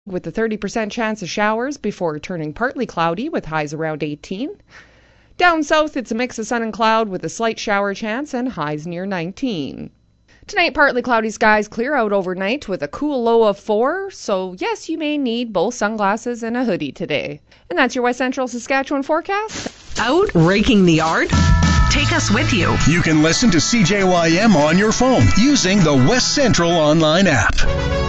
with a 30% chance of showers before turning partly cloudy with highs around 18. Down south, it's a mix of sun and cloud with a slight shower chance and highs near 19. Tonight, partly cloudy skies clear out overnight with a cool low of 4, so yes, you may need both sunglasses and a hoodie today. And that's your West Central Saskatchewan forecast. Out raking the yard? Take us with you. You can listen to CJYM on your phone using the West Central online app.